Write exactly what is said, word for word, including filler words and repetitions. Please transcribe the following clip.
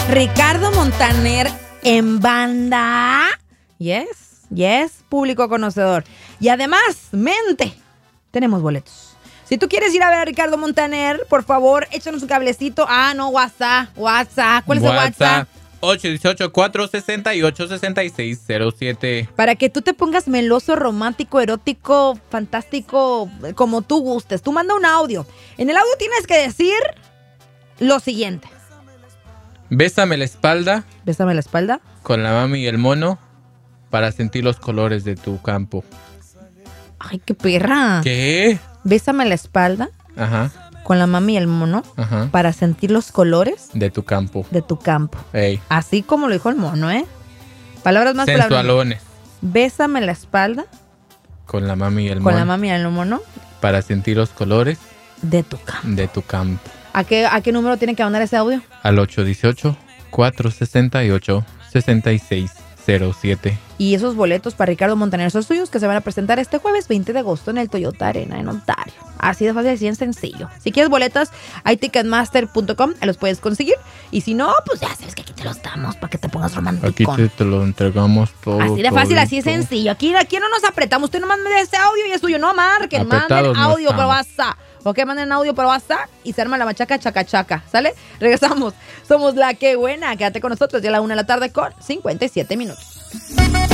Ricardo Montaner en banda. Yes, yes, público conocedor. Y además, mente, tenemos boletos. Si tú quieres ir a ver a Ricardo Montaner, por favor, échanos un cablecito. Ah, no, WhatsApp, WhatsApp. ¿Cuál es el WhatsApp? ocho uno ocho, cuatro seis ocho, seis seis cero siete. Para que tú te pongas meloso, romántico, erótico, fantástico, como tú gustes. Tú manda un audio. En el audio tienes que decir lo siguiente. Bésame la espalda. Bésame la espalda. Con la mami y el mono para sentir los colores de tu campo. Ay, qué perra. ¿Qué? Bésame la espalda. Ajá. Con la mami y el mono. Ajá. Para sentir los colores de tu campo. De tu campo. Ey. Así como lo dijo el mono, ¿eh? Palabras más sensualones. Bésame la espalda. Con la mami y el con mono. Con la mami y el mono. Para sentir los colores de tu campo. De tu campo. ¿A qué, a qué número tiene que mandar ese audio? Al ocho uno ocho, cuatro seis ocho, seis seis cero siete. Y esos boletos para Ricardo Montaner son suyos, que se van a presentar este jueves veinte de agosto en el Toyota Arena en Ontario. Así de fácil, así de sencillo. Si quieres boletas, hay ticketmaster punto com, los puedes conseguir. Y si no, pues ya sabes que aquí te los damos para que te pongas romántico. Aquí te, te lo entregamos todo. Así de fácil, así de sencillo. Aquí, aquí no nos apretamos. Usted nomás me dé ese audio y es suyo. No marquen, manden audio por WhatsApp. Ok, manden audio por WhatsApp y se arma la machaca chaca chaca. ¿Sale? Regresamos. Somos La Que Buena. Quédate con nosotros ya a la una de la tarde con cincuenta y siete minutos.